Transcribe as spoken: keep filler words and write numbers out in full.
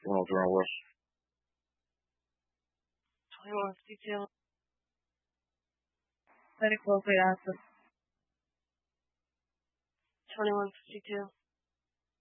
One oh three on West. twenty-one fifty-two. Very closely answered. twenty-one fifty-two.